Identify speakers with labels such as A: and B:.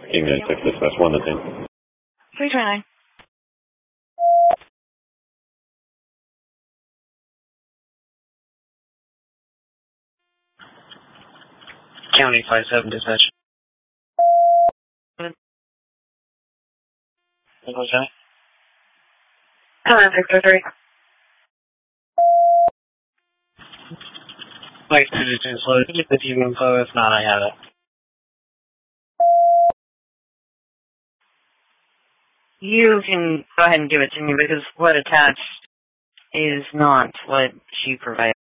A: King 96 Dispatch 1 to 10.
B: 329.
C: County 57 Dispatch. What was that?
B: Come on, 603.
C: Like, it's slow. Get the team info. If not, I have it.
B: You can go ahead and give it to me because what attached is not what she provided.